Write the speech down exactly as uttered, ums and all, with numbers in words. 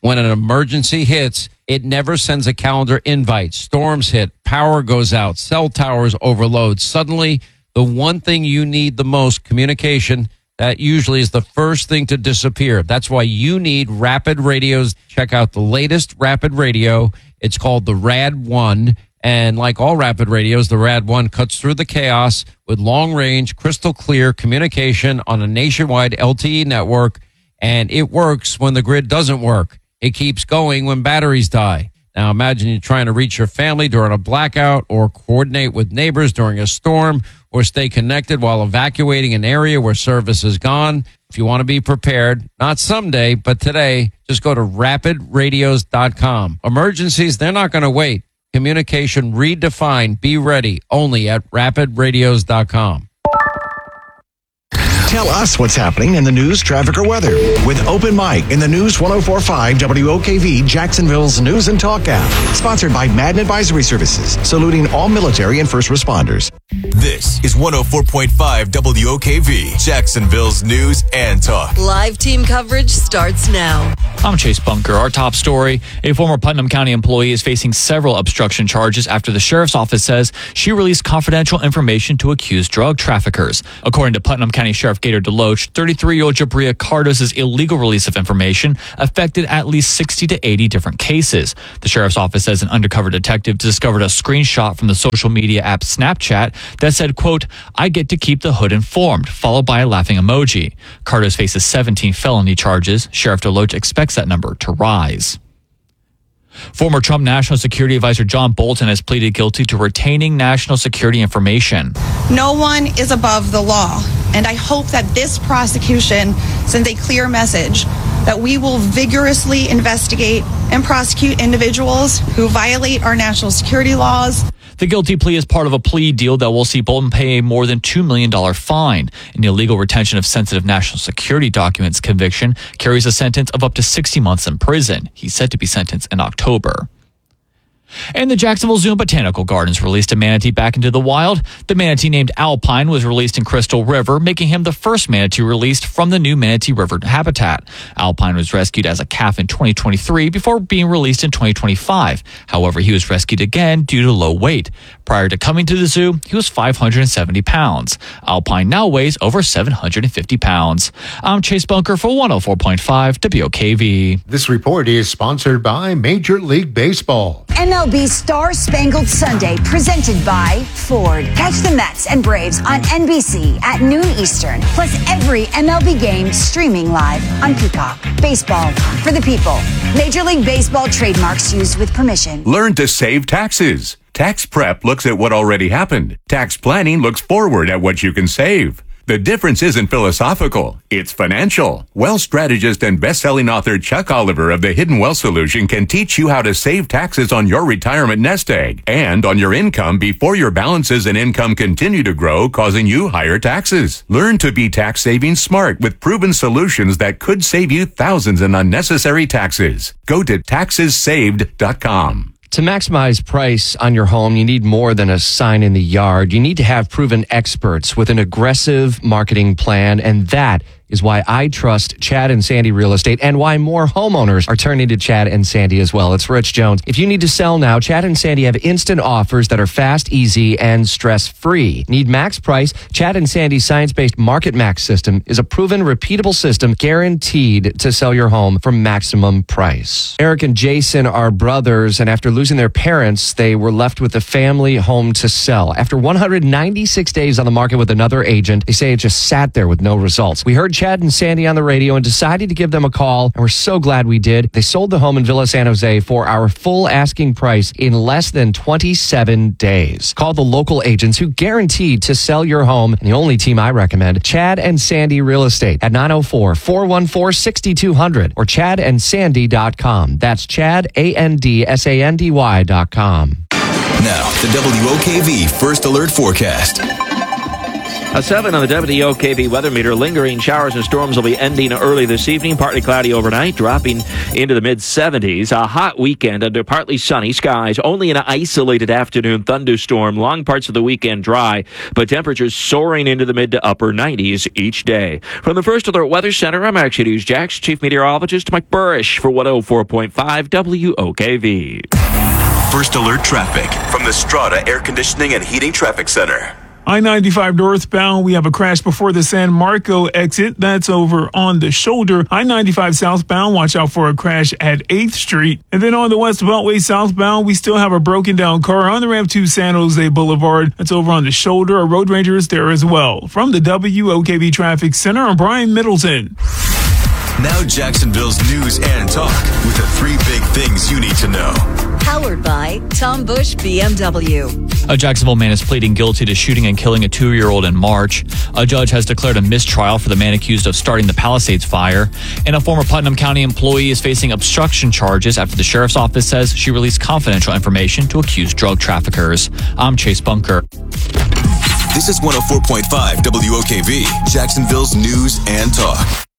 When an emergency hits, it never sends a calendar invite. Storms hit, power goes out, cell towers overload. Suddenly, the one thing you need the most, communication, that usually is the first thing to disappear. That's why you need Rapid Radios. Check out the latest Rapid Radio. It's called the Rad one. And like all Rapid Radios, the Rad one cuts through the chaos with long-range, crystal clear communication on a nationwide L T E network. And it works when the grid doesn't work. It keeps going when batteries die. Now imagine you're trying to reach your family during a blackout or coordinate with neighbors during a storm or stay connected while evacuating an area where service is gone. If you want to be prepared, not someday, but today, just go to rapid radios dot com. Emergencies, they're not going to wait. Communication redefined. Be ready. Only at rapid radios dot com. Tell us what's happening in the news, traffic, or weather with Open Mic in the News one oh four point five W O K V, Jacksonville's News and Talk app. Sponsored by Madden Advisory Services, saluting all military and first responders. This is one oh four point five W O K V, Jacksonville's News and Talk. Live team coverage starts now. I'm Chase Bunker. Our top story, a former Putnam County employee is facing several obstruction charges after the sheriff's office says she released confidential information to accused drug traffickers. According to Putnam County Sheriff Gator Deloach, thirty-three-year-old Jabria Cardos' illegal release of information affected at least sixty to eighty different cases. The sheriff's office says an undercover detective discovered a screenshot from the social media app Snapchat that said, quote, "I get to keep the hood informed," followed by a laughing emoji. Cardos faces seventeen felony charges. Sheriff Deloach expects that number to rise. Former Trump National Security Advisor John Bolton has pleaded guilty to retaining national security information. No one is above the law, and I hope that this prosecution sends a clear message that we will vigorously investigate and prosecute individuals who violate our national security laws. The guilty plea is part of a plea deal that will see Bolton pay a more than two million dollars fine. An illegal retention of sensitive national security documents conviction carries a sentence of up to sixty months in prison. He's set to be sentenced in October. And the Jacksonville Zoo and Botanical Gardens released a manatee back into the wild. The manatee named Alpine was released in Crystal River, making him the first manatee released from the new Manatee River habitat. Alpine was rescued as a calf in twenty twenty-three before being released in twenty twenty-five. However, he was rescued again due to low weight. Prior to coming to the zoo, he was five hundred seventy pounds. Alpine now weighs over seven hundred fifty pounds. I'm Chase Bunker for one oh four point five W O K V. This report is sponsored by Major League Baseball. M L B Star Spangled Sunday, presented by Ford. Catch the Mets and Braves on N B C at noon Eastern, plus every M L B game streaming live on Peacock. Baseball for the people. Major League Baseball trademarks used with permission. Learn to save taxes. Tax prep looks at what already happened. Tax planning looks forward at what you can save. The difference isn't philosophical, it's financial. Wealth strategist and best-selling author Chuck Oliver of The Hidden Wealth Solution can teach you how to save taxes on your retirement nest egg and on your income before your balances and income continue to grow, causing you higher taxes. Learn to be tax-saving smart with proven solutions that could save you thousands in unnecessary taxes. Go to taxes saved dot com. To maximize price on your home, you need more than a sign in the yard. You need to have proven experts with an aggressive marketing plan, and that is why I trust Chad and Sandy Real Estate and why more homeowners are turning to Chad and Sandy as well. It's Rich Jones. If you need to sell now, Chad and Sandy have instant offers that are fast, easy, and stress-free. Need max price? Chad and Sandy's science-based Market Max system is a proven, repeatable system guaranteed to sell your home for maximum price. Eric and Jason are brothers, and after losing their parents, they were left with a family home to sell. After one hundred ninety-six days on the market with another agent, they say it just sat there with no results. We heard Chad and Sandy on the radio and decided to give them a call, and we're so glad we did. They sold the home in Villa San Jose for our full asking price in less than twenty-seven days. Call the local agents who guaranteed to sell your home, and the only team I recommend, Chad and Sandy Real Estate at nine oh four, four one four, six two zero zero or chad and sandy dot com. That's Chad, A N D S A N D Y dot com. Now, the W O K V First Alert Forecast. A seven on the W O K V weather meter. Lingering showers and storms will be ending early this evening. Partly cloudy overnight, dropping into the mid-seventies. A hot weekend under partly sunny skies. Only an isolated afternoon thunderstorm. Long parts of the weekend dry, but temperatures soaring into the mid to upper nineties each day. From the First Alert Weather Center, I'm Action News Jax Chief Meteorologist Mike Burrish for one oh four point five W O K V. First Alert Traffic from the Strata Air Conditioning and Heating Traffic Center. I ninety-five northbound, we have a crash before the San Marco exit. That's over on the shoulder. I ninety-five southbound, watch out for a crash at eighth Street. And then on the West Beltway southbound, we still have a broken down car on the ramp to San Jose Boulevard. That's over on the shoulder. A road ranger is there as well. From the W O K V Traffic Center, I'm Brian Middleton. Now Jacksonville's news and talk with the three big things you need to know. Powered by Tom Bush B M W. A Jacksonville man is pleading guilty to shooting and killing a two-year-old in March. A judge has declared a mistrial for the man accused of starting the Palisades fire. And a former Putnam County employee is facing obstruction charges after the sheriff's office says she released confidential information to accused drug traffickers. I'm Chase Bunker. This is one oh four point five W O K V, Jacksonville's news and talk.